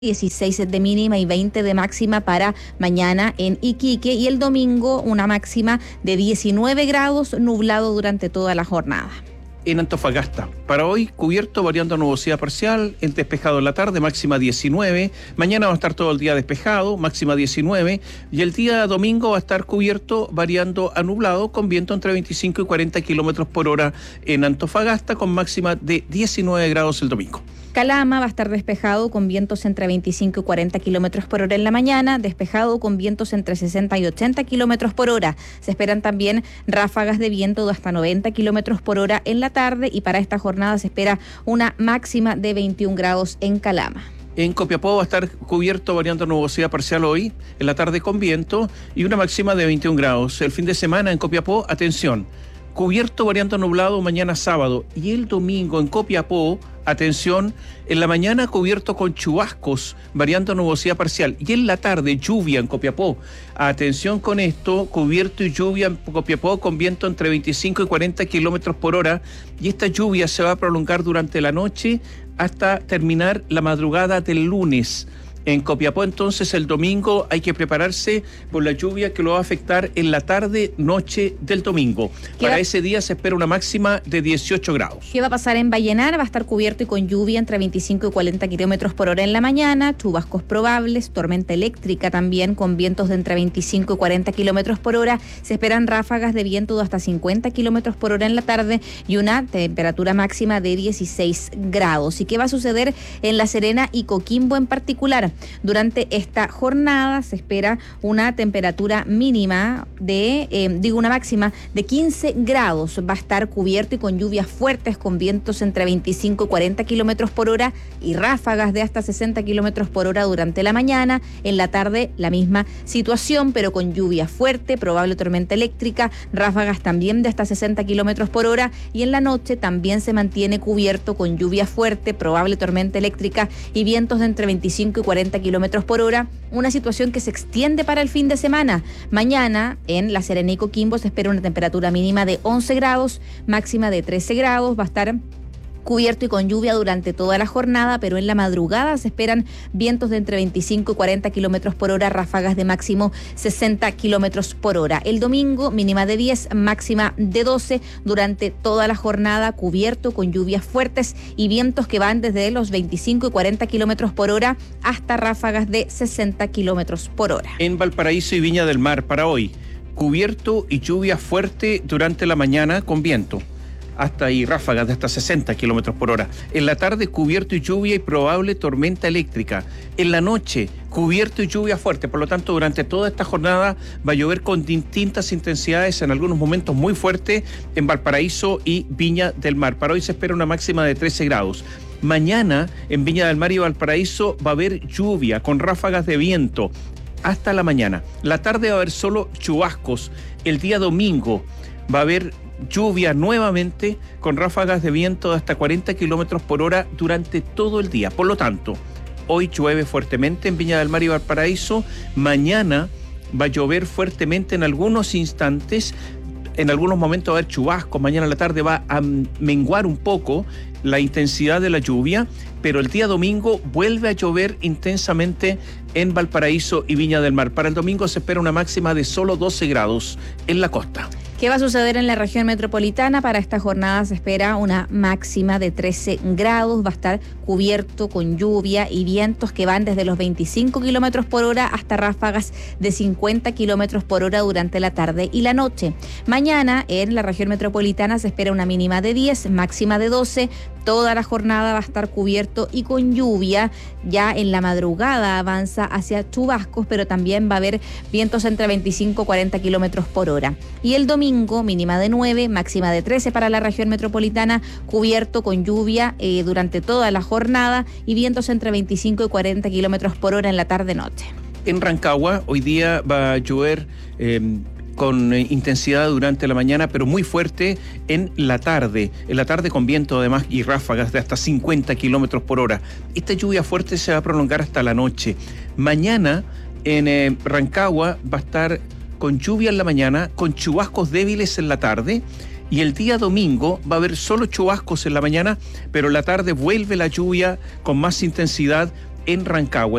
16 de mínima y 20 de máxima para mañana en Iquique, y el domingo una máxima de 19 grados, nublado durante toda la jornada. En Antofagasta, para hoy cubierto, variando a nubosidad parcial, en despejado en la tarde, máxima 19, mañana va a estar todo el día despejado, máxima 19, y el día domingo va a estar cubierto, variando a nublado, con viento entre 25 y 40 kilómetros por hora en Antofagasta, con máxima de 19 grados el domingo. Calama va a estar despejado con vientos entre 25 y 40 kilómetros por hora en la mañana, despejado con vientos entre 60 y 80 kilómetros por hora. Se esperan también ráfagas de viento de hasta 90 kilómetros por hora en la tarde, y para esta jornada se espera una máxima de 21 grados en Calama. En Copiapó va a estar cubierto, variando a nubosidad parcial hoy, en la tarde con viento, y una máxima de 21 grados. El fin de semana en Copiapó, atención, cubierto, variando a nublado mañana sábado, y el domingo en Copiapó, atención, en la mañana cubierto con chubascos, variando a nubosidad parcial, y en la tarde lluvia en Copiapó. Atención con esto, cubierto y lluvia en Copiapó con viento entre 25 y 40 kilómetros por hora, y esta lluvia se va a prolongar durante la noche hasta terminar la madrugada del lunes. En Copiapó, entonces, el domingo hay que prepararse por la lluvia que lo va a afectar en la tarde-noche del domingo. Para ese día se espera una máxima de 18 grados. ¿Qué va a pasar en Vallenar? Va a estar cubierto y con lluvia entre 25 y 40 kilómetros por hora en la mañana, chubascos probables, tormenta eléctrica también con vientos de entre 25 y 40 kilómetros por hora. Se esperan ráfagas de viento de hasta 50 kilómetros por hora en la tarde y una temperatura máxima de 16 grados. ¿Y qué va a suceder en La Serena y Coquimbo en particular? Durante esta jornada se espera una temperatura mínima una máxima de 15 grados. Va a estar cubierto y con lluvias fuertes, con vientos entre 25 y 40 kilómetros por hora y ráfagas de hasta 60 kilómetros por hora durante la mañana. En la tarde la misma situación, pero con lluvia fuerte, probable tormenta eléctrica, ráfagas también de hasta 60 kilómetros por hora, y en la noche también se mantiene cubierto con lluvia fuerte, probable tormenta eléctrica y vientos de entre 25 y 40 kilómetros por hora, una situación que se extiende para el fin de semana. Mañana en La Serena y Coquimbo se espera una temperatura mínima de 11 grados, máxima de 13 grados, va a estar cubierto y con lluvia durante toda la jornada, pero en la madrugada se esperan vientos de entre 25 y 40 kilómetros por hora, ráfagas de máximo 60 kilómetros por hora. El domingo, mínima de 10, máxima de 12, durante toda la jornada cubierto con lluvias fuertes y vientos que van desde los 25 y 40 kilómetros por hora hasta ráfagas de 60 kilómetros por hora. En Valparaíso y Viña del Mar, para hoy, cubierto y lluvia fuerte durante la mañana con viento hasta ahí ráfagas de hasta 60 kilómetros por hora. En la tarde, cubierto y lluvia y probable tormenta eléctrica. En la noche, cubierto y lluvia fuerte. Por lo tanto, durante toda esta jornada va a llover con distintas intensidades, en algunos momentos muy fuerte, en Valparaíso y Viña del Mar. Para hoy se espera una máxima de 13 grados. Mañana, en Viña del Mar y Valparaíso, va a haber lluvia con ráfagas de viento hasta la mañana. La tarde va a haber solo chubascos. El día domingo va a haber lluvia nuevamente con ráfagas de viento de hasta 40 kilómetros por hora durante todo el día. Por lo tanto, hoy llueve fuertemente en Viña del Mar y Valparaíso. Mañana va a llover fuertemente en algunos instantes. En algunos momentos va a haber chubascos. Mañana en la tarde va a menguar un poco la intensidad de la lluvia, pero el día domingo vuelve a llover intensamente en Valparaíso y Viña del Mar. Para el domingo se espera una máxima de solo 12 grados en la costa. ¿Qué va a suceder en la región metropolitana? Para esta jornada se espera una máxima de 13 grados, va a estar cubierto con lluvia y vientos que van desde los 25 kilómetros por hora hasta ráfagas de 50 kilómetros por hora durante la tarde y la noche. Mañana en la región metropolitana se espera una mínima de 10, máxima de 12. Toda la jornada va a estar cubierto y con lluvia. Ya en la madrugada avanza hacia chubascos, pero también va a haber vientos entre 25 y 40 kilómetros por hora. Y el domingo, mínima de 9, máxima de 13 para la región metropolitana, cubierto con lluvia durante toda la jornada y vientos entre 25 y 40 kilómetros por hora en la tarde-noche. En Rancagua, hoy día va a llover con intensidad durante la mañana, pero muy fuerte en la tarde. En la tarde con viento además y ráfagas de hasta 50 kilómetros por hora. Esta lluvia fuerte se va a prolongar hasta la noche. Mañana en Rancagua va a estar con lluvia en la mañana, con chubascos débiles en la tarde. Y el día domingo va a haber solo chubascos en la mañana, pero en la tarde vuelve la lluvia con más intensidad en Rancagua.